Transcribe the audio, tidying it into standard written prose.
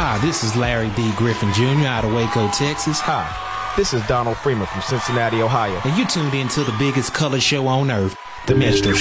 Hi, this is Larry D. Griffin Jr. out of Waco, Texas. Hi, this is Donald Freeman from Cincinnati, Ohio. And you tuned in to the biggest color show on earth, The Minstrel Show.